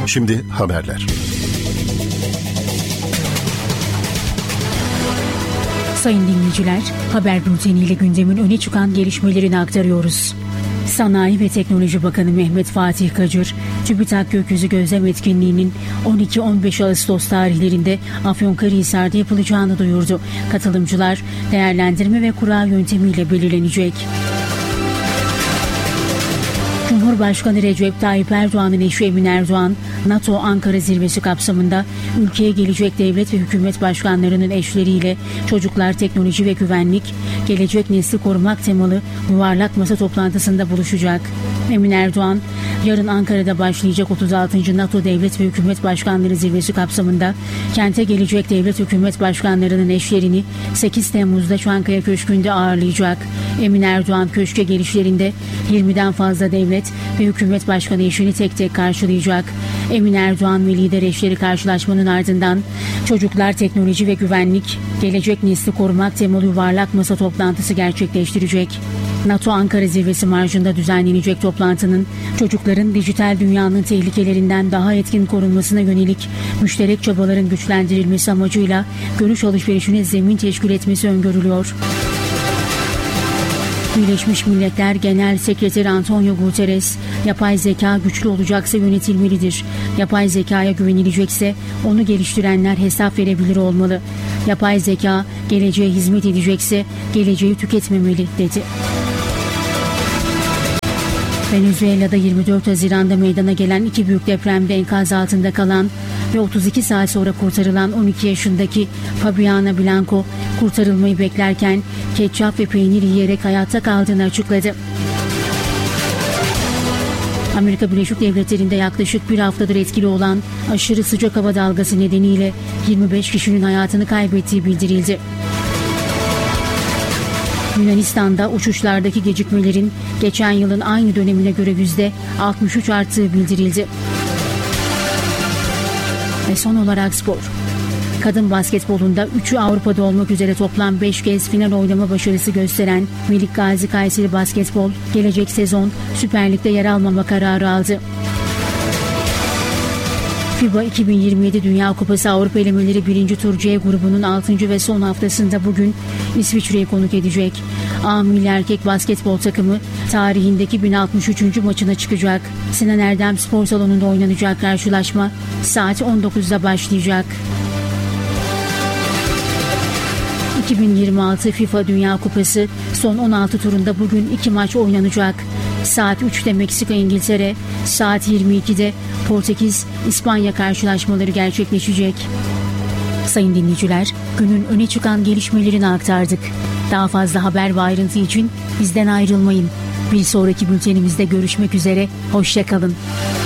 Şimdi haberler. Sayın dinleyiciler, haber bülteniyle gündemin öne çıkan gelişmelerini aktarıyoruz. Sanayi ve Teknoloji Bakanı Mehmet Fatih Kacır, TÜBİTAK Gökyüzü Gözlem Etkinliği'nin 12-15 Ağustos tarihlerinde Afyonkarahisar'da yapılacağını duyurdu. Katılımcılar değerlendirme ve kura yöntemiyle belirlenecek. Cumhurbaşkanı Recep Tayyip Erdoğan'ın eşi Emin Erdoğan, NATO Ankara Zirvesi kapsamında ülkeye gelecek devlet ve hükümet başkanlarının eşleriyle Çocuklar, Teknoloji ve Güvenlik, Gelecek Nesli Korumak temalı yuvarlak masa toplantısında buluşacak. Emin Erdoğan, yarın Ankara'da başlayacak 36. NATO Devlet ve Hükümet Başkanları Zirvesi kapsamında kente gelecek devlet hükümet başkanlarının eşlerini 8 Temmuz'da Çankaya Köşkü'nde ağırlayacak. Emin Erdoğan köşke gelişlerinde 20'den fazla devlet ve hükümet başkanı eşini tek tek karşılayacak. Emin Erdoğan ve lider eşleri karşılaşmanın ardından Çocuklar, Teknoloji ve Güvenlik, Gelecek Nesli Korumak temalı yuvarlak masa toplantısı gerçekleştirecek. NATO Ankara Zirvesi marjında düzenlenecek toplantının çocukların dijital dünyanın tehlikelerinden daha etkin korunmasına yönelik müşterek çabaların güçlendirilmesi amacıyla görüş alışverişine zemin teşkil etmesi öngörülüyor. Birleşmiş Milletler Genel Sekreteri Antonio Guterres, yapay zeka güçlü olacaksa yönetilmelidir. Yapay zekaya güvenilecekse onu geliştirenler hesap verebilir olmalı. Yapay zeka geleceğe hizmet edecekse geleceği tüketmemeli, dedi. Venezuela'da 24 Haziran'da meydana gelen iki büyük depremde enkaz altında kalan ve 32 saat sonra kurtarılan 12 yaşındaki Fabiana Blanco kurtarılmayı beklerken ketçap ve peynir yiyerek hayatta kaldığını açıkladı. Amerika Birleşik Devletleri'nde yaklaşık bir haftadır etkili olan aşırı sıcak hava dalgası nedeniyle 25 kişinin hayatını kaybettiği bildirildi. Yunanistan'da uçuşlardaki gecikmelerin geçen yılın aynı dönemine göre %63 arttığı bildirildi. Ve son olarak spor. Kadın basketbolunda 3'ü Avrupa'da olmak üzere toplam 5 kez final oynama başarısı gösteren Melik Gazi Kayseri Basketbol gelecek sezon Süper Lig'de yer almama kararı aldı. FIBA 2027 Dünya Kupası Avrupa elemeleri 1. tur C grubunun 6. ve son haftasında bugün İsviçre'yi konuk edecek. A milli erkek basketbol takımı tarihindeki 1063. maçına çıkacak. Sinan Erdem Spor Salonu'nda oynanacak karşılaşma saat 19'da başlayacak. 2026 FIFA Dünya Kupası son 16 turunda bugün 2 maç oynanacak. Saat 3'te Meksika İngiltere, saat 22'de Portekiz İspanya karşılaşmaları gerçekleşecek. Sayın dinleyiciler, günün öne çıkan gelişmelerini aktardık. Daha fazla haber ve ayrıntı için bizden ayrılmayın. Bir sonraki bültenimizde görüşmek üzere, hoşça kalın.